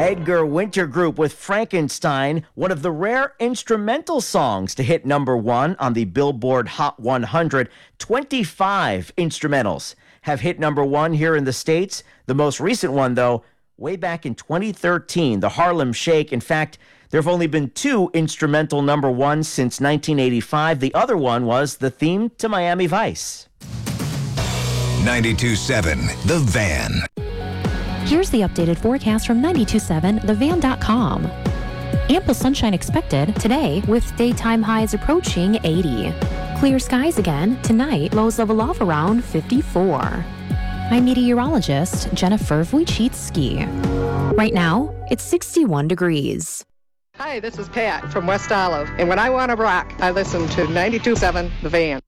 Edgar Winter Group with Frankenstein, one of the rare instrumental songs to hit number one on the Billboard Hot 100. 25 instrumentals have hit number one here in the States. The most recent one, though, way back in 2013, the Harlem Shake. In fact, there have only been two instrumental number ones since 1985. The other one was the theme to Miami Vice. 92.7 The Van. Here's the updated forecast from 92.7thevan.com. Ample sunshine expected today with daytime highs approaching 80. Clear skies again tonight, lows level off around 54. I'm meteorologist Jennifer Wojcicki. Right now, it's 61 degrees. Hi, this is Pat from West Olive, and when I want to rock, I listen to 92.7 The Van.